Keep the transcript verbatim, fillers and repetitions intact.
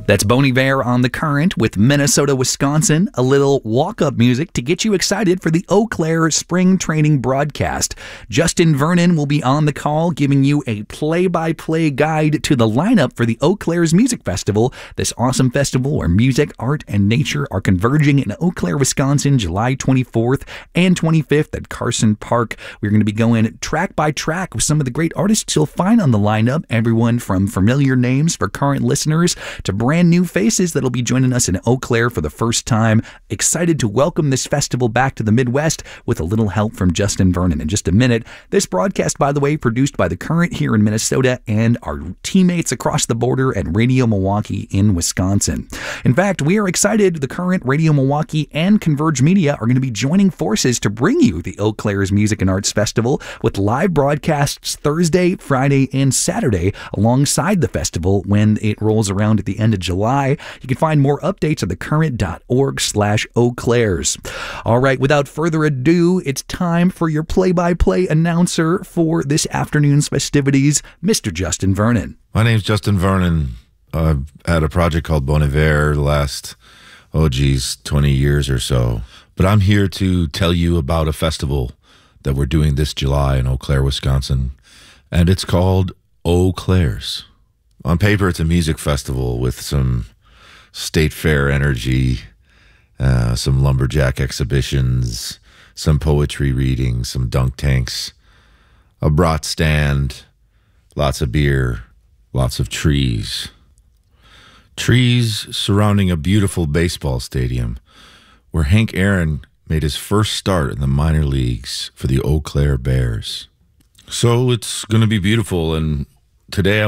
That's Bon Iver on The Current with Minnesota, Wisconsin, a little walk-up music to get you excited for the Eau Claire spring training broadcast. Justin Vernon will be on the call giving you a play-by-play guide to the lineup for the Eau Claire's Music Festival, this awesome festival where music, art, and nature are converging in Eau Claire, Wisconsin, July twenty-fourth and twenty-fifth at Carson Park. We're going to be going track by track with some of the great artists you'll find on the lineup, everyone from familiar names for current listeners to brand new faces that'll be joining us in Eau Claire for the first time. Excited to welcome this festival back to the Midwest with a little help from Justin Vernon in just a minute. This broadcast, by the way, produced by The Current here in Minnesota and our teammates across the border at Radio Milwaukee in Wisconsin. In fact, we are excited The Current, Radio Milwaukee, and Converge Media are going to be joining forces to bring you the Eau Claire's Music and Arts Festival with live broadcasts Thursday, Friday, and Saturday alongside the festival when it rolls around at the end of July. You can find more updates at thecurrent.org slash Eau Claire's. All right, without further ado, it's time for your play-by-play announcer for this afternoon's festivities, Mister Justin Vernon. My name's Justin Vernon. I've had a project called Bon Iver the last, oh geez, twenty years or so. But I'm here to tell you about a festival that we're doing this July in Eau Claire, Wisconsin. And it's called Eau Claire's. On paper, it's a music festival with some state fair energy, uh, some lumberjack exhibitions, some poetry readings, some dunk tanks, a brat stand, lots of beer, lots of trees. Trees surrounding a beautiful baseball stadium where Hank Aaron made his first start in the minor leagues for the Eau Claire Bears. So it's going to be beautiful, and today I